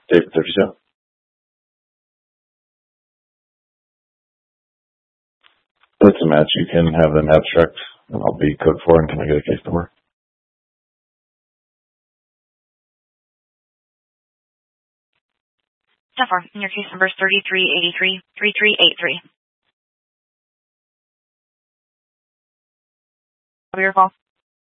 David 32. That's a match. You can have an abstract, and I'll be code 4, and can I get a case number? 10-4, and your case number is 3383-3383. Your call.